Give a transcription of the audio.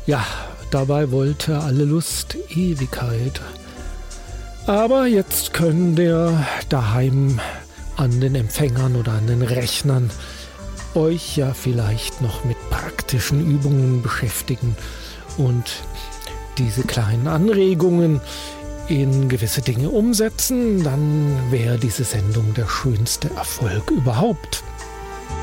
Ja, dabei wollte alle Lust Ewigkeit. Aber jetzt könnt ihr daheim an den Empfängern oder an den Rechnern euch ja vielleicht noch mit praktischen Übungen beschäftigen und diese kleinen Anregungen in gewisse Dinge umsetzen, dann wäre diese Sendung der schönste Erfolg überhaupt.